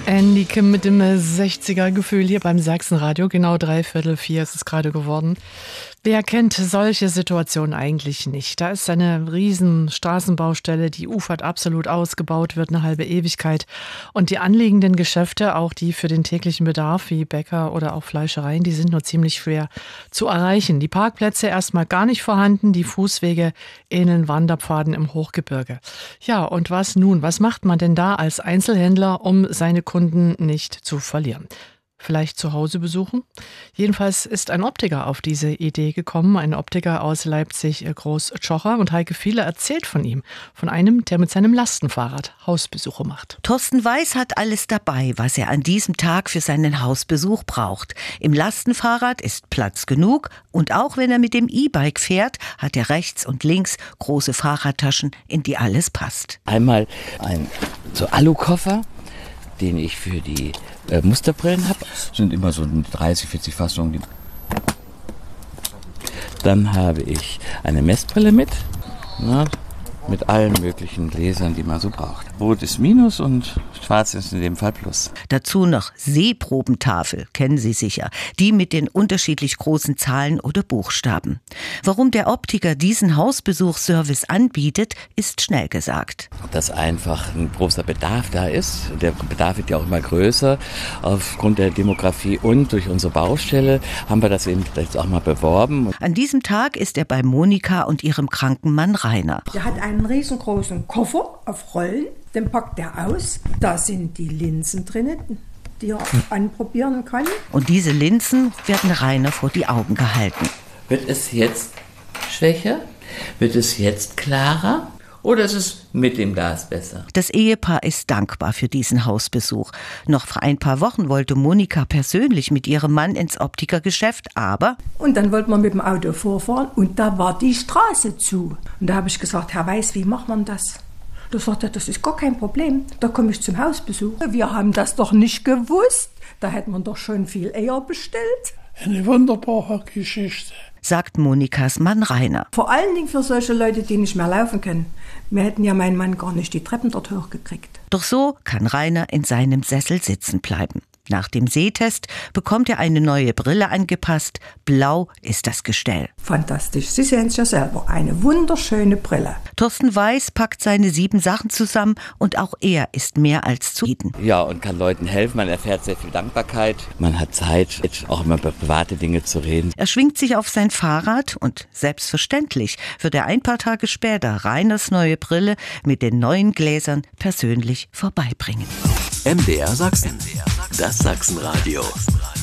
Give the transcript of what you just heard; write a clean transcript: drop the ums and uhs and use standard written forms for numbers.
Andy Kim mit dem 60er-Gefühl hier beim Sachsenradio. Genau 3:45 ist es gerade geworden. Wer kennt solche Situationen eigentlich nicht? Da ist eine riesen Straßenbaustelle, die ufert absolut ausgebaut wird, eine halbe Ewigkeit. Und die anliegenden Geschäfte, auch die für den täglichen Bedarf, wie Bäcker oder auch Fleischereien, die sind nur ziemlich schwer zu erreichen. Die Parkplätze erstmal gar nicht vorhanden, die Fußwege ähneln Wanderpfaden im Hochgebirge. Ja, und was nun? Was macht man denn da als Einzelhändler, um seine Kunden nicht zu verlieren? Vielleicht zu Hause besuchen? Jedenfalls ist ein Optiker auf diese Idee gekommen, ein Optiker aus Leipzig, Großtschocher. Und Heike Fiele erzählt von ihm, von einem, der mit seinem Lastenfahrrad Hausbesuche macht. Thorsten Weiß hat alles dabei, was er an diesem Tag für seinen Hausbesuch braucht. Im Lastenfahrrad ist Platz genug und auch wenn er mit dem E-Bike fährt, hat er rechts und links große Fahrradtaschen, in die alles passt. Einmal ein so Alukoffer, den ich für die Musterbrillen habe. Sind immer so 30, 40 Fassungen. Dann habe ich eine Messbrille mit mit allen möglichen Gläsern, die man so braucht. Rot ist Minus und Schwarz ist in dem Fall Plus. Dazu noch Sehprobentafel, kennen Sie sicher, die mit den unterschiedlich großen Zahlen oder Buchstaben. Warum der Optiker diesen Hausbesuchsservice anbietet, ist schnell gesagt. Dass einfach ein großer Bedarf da ist. Der Bedarf wird ja auch immer größer aufgrund der Demografie und durch unsere Baustelle haben wir das eben jetzt auch mal beworben. An diesem Tag ist er bei Monika und ihrem kranken Mann Rainer. Der hat einen riesengroßen Koffer auf Rollen, den packt er aus. Da sind die Linsen drin, die er anprobieren kann. Und diese Linsen werden Rainer vor die Augen gehalten. Wird es jetzt schwächer? Wird es jetzt klarer? Oder ist es mit dem Glas besser? Das Ehepaar ist dankbar für diesen Hausbesuch. Noch vor ein paar Wochen wollte Monika persönlich mit ihrem Mann ins Optikergeschäft, aber... Und dann wollten wir mit dem Auto vorfahren und da war die Straße zu. Und da habe ich gesagt, Herr Weiß, wie macht man das? Da sagt er, das ist gar kein Problem, da komme ich zum Hausbesuch. Wir haben das doch nicht gewusst, da hätte man doch schon viel eher bestellt. Eine wunderbare Geschichte, sagt Monikas Mann Rainer. Vor allen Dingen für solche Leute, die nicht mehr laufen können. Wir hätten ja meinen Mann gar nicht die Treppen dort hochgekriegt. Doch so kann Rainer in seinem Sessel sitzen bleiben. Nach dem Sehtest bekommt er eine neue Brille angepasst. Blau ist das Gestell. Fantastisch, Sie sehen es ja selber. Eine wunderschöne Brille. Thorsten Weiß packt seine 7 Sachen zusammen und auch er ist mehr als zufrieden. Ja, und kann Leuten helfen. Man erfährt sehr viel Dankbarkeit. Man hat Zeit, auch immer über private Dinge zu reden. Er schwingt sich auf sein Fahrrad und selbstverständlich wird er ein paar Tage später Rainers neue Brille mit den neuen Gläsern persönlich vorbeibringen. MDR Sachsen. Das Sachsenradio.